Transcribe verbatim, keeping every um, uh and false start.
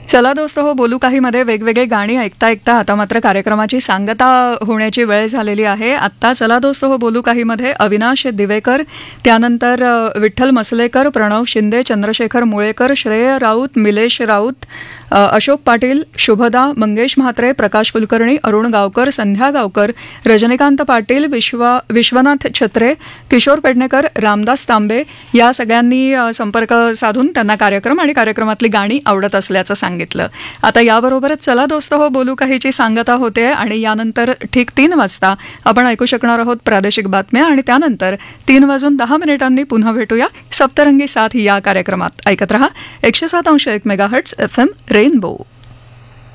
चला दोस्त हो बोलू काही मध्ये वेगवेगळी गाणी ऐकता ऐकता आता मात्र कार्यक्रमाची सांगता होण्याची वेळ झालेली आहे. आत्ता चला दोस्त हो बोलू काही मध्ये अविनाश दिवेकर, त्यानंतर विठ्ठल मसलेकर, प्रणव शिंदे, चंद्रशेखर मुळेकर, श्रेय राऊत, मिलेश राऊत, अशोक पाटील, शुभदा, मंगेश म्हात्रे, प्रकाश कुलकर्णी, अरुण गावकर, संध्या गावकर, रजनीकांत पाटील, विश्वा विश्वनाथ छत्रे, किशोर पेडणेकर, रामदास तांबे या सगळ्यांनी संपर्क साधून त्यांना कार्यक्रम आणि कार्यक्रमातली गाणी आवडत असल्याचं सांगितलं. आता याबरोबरच चला दोस्त हो बोलू काहीची सांगता होते आणि यानंतर ठीक तीन वाजता आपण ऐकू शकणार आहोत प्रादेशिक बातम्या आणि त्यानंतर तीन वाजून दहा मिनिटांनी पुन्हा भेटूया सप्तरंगी साथ या कार्यक्रमात. ऐकत रहा एकशे सात अंश एक मेगाहर्ट्झ एफ एम रेनबो.